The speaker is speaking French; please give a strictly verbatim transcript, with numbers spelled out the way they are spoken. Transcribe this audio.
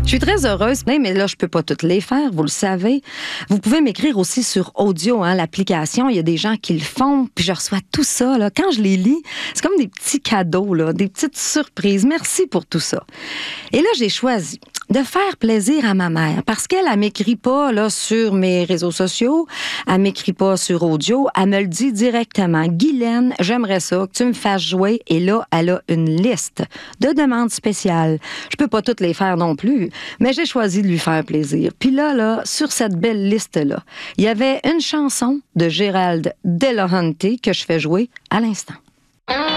Je suis très heureuse, mais là, je peux pas toutes les faire, vous le savez. Vous pouvez m'écrire aussi sur Audio, hein, l'application. Il y a des gens qui le font, puis je reçois tout ça. Là. Quand je les lis, c'est comme des petits cadeaux, là, des petites surprises. Merci pour tout ça. Et là, j'ai choisi de faire plaisir à ma mère, parce qu'elle, elle m'écrit pas là, sur mes réseaux sociaux, elle m'écrit pas sur Audio, elle me le dit directement. Guylaine, j'aimerais ça que tu me fasses jouer. Et là, elle a une liste de demandes spéciales. Je peux pas toutes les faire non plus, mais j'ai choisi de lui faire plaisir. Puis là, là, sur cette belle liste-là, il y avait une chanson de Gérald Delahunty que je fais jouer à l'instant.